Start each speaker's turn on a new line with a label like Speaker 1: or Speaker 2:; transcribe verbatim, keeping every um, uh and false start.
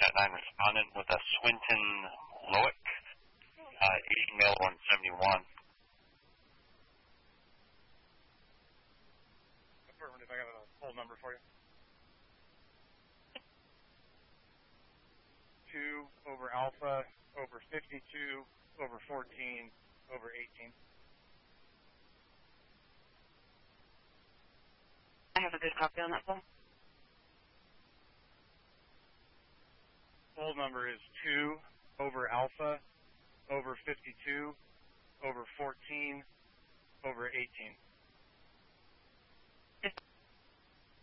Speaker 1: Cat nine respondent with a Swinton Loic, uh, Asian male one seventy-one.
Speaker 2: Affirmative, I got a whole number for you. two over alpha, over fifty-two, over fourteen, over eighteen.
Speaker 3: I have a good copy on that phone.
Speaker 2: Full number is two over alpha, over fifty-two, over fourteen, over eighteen.